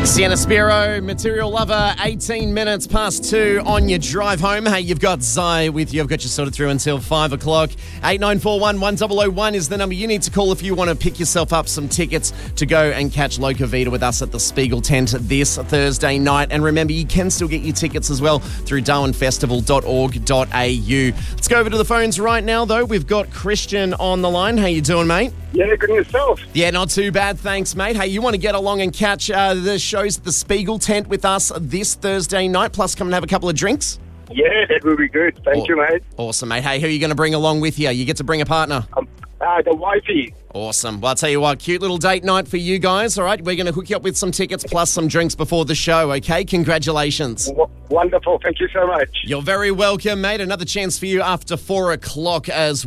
Sienna Spiro, Material Lover, 18 minutes past 2 on your drive home. Hey, you've got Zai with you. I've got you sorted through until 5 o'clock. 8941 1001 is the number you need to call if you want to pick yourself up some tickets to go and catch Loca Vita with us at the Spiegel tent this Thursday night. And remember, you can still get your tickets as well through darwinfestival.org.au. Let's go over to the phones right now, though. We've got Christian on the line. How you doing, mate? Yeah, good yourself. Yeah, not too bad, thanks, mate. Hey, you want to get along and catch the shows at the Spiegel tent with us this Thursday night, plus come and have a couple of drinks? Yeah, that will be good. Thank you, mate. Awesome, mate. Hey, who are you going to bring along with you? You get to bring a partner. The wifey. Awesome. Well, I'll tell you what, cute little date night for you guys, all right? We're going to hook you up with some tickets plus some drinks before the show, okay? Congratulations. Wonderful. Thank you so much. You're very welcome, mate. Another chance for you after 4 o'clock as well.